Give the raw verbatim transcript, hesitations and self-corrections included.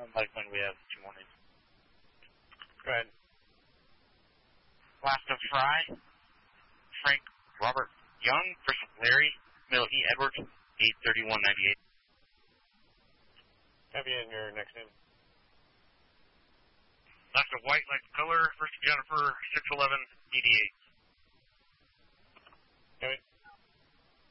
Mike Lynn, we have two mornings. Go ahead. Last of Fry, Frank Robert Young versus Larry Middle E. Edwards, eight thirty-one ninety-eight. Have you in your next name? Last of White, like color versus Jennifer, six eleven eighty-eight.